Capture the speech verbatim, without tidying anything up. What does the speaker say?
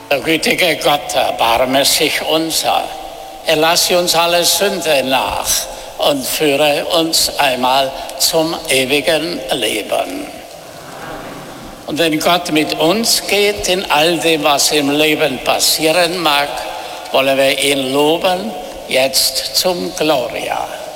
Der gütige Gott, erbarme sich unser. Erlasse uns alle Sünde nach und führe uns einmal zum ewigen Leben. Und wenn Gott mit uns geht in all dem, was im Leben passieren mag, wollen wir ihn loben, jetzt zum Gloria.